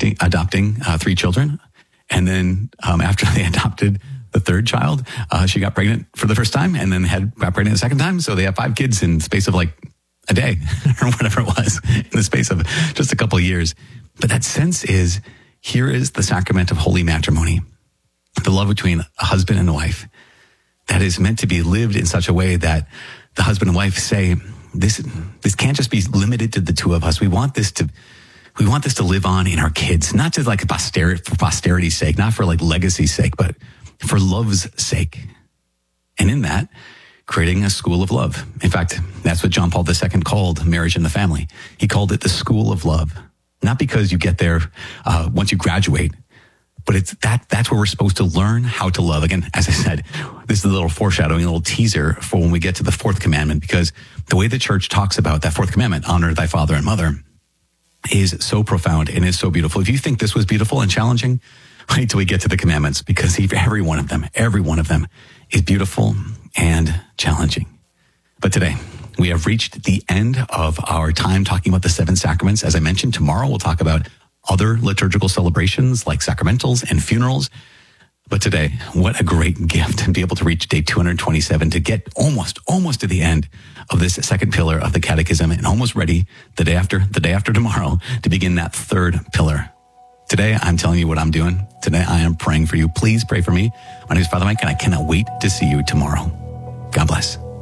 adopting 3 children. And then after they adopted the 3rd child, she got pregnant for the first time and then got pregnant the second time. So they have 5 kids in the space of like a day or whatever it was, in the space of just a couple of years. But that sense is, here is the sacrament of holy matrimony, the love between a husband and a wife that is meant to be lived in such a way that the husband and wife say, this can't just be limited to the 2 of us. We want this to live on in our kids, not just like for posterity's sake, not for like legacy's sake, but for love's sake. And in that, creating a school of love. In fact, that's what John Paul II called marriage and the family. He called it the school of love. Not because you get there once you graduate, but that's where we're supposed to learn how to love. Again, as I said, this is a little foreshadowing, a little teaser for when we get to the 4th commandment, because the way the church talks about that 4th commandment, honor thy father and mother, is so profound and is so beautiful. If you think this was beautiful and challenging, wait till we get to the commandments, because every one of them is beautiful and challenging. But today, we have reached the end of our time talking about the 7 sacraments. As I mentioned, tomorrow we'll talk about other liturgical celebrations like sacramentals and funerals. But today, what a great gift to be able to reach day 227, to get almost to the end of this 2nd pillar of the Catechism, and almost ready the day after tomorrow to begin that 3rd pillar. Today, I'm telling you what I'm doing. Today, I am praying for you. Please pray for me. My name is Father Mike, and I cannot wait to see you tomorrow. God bless.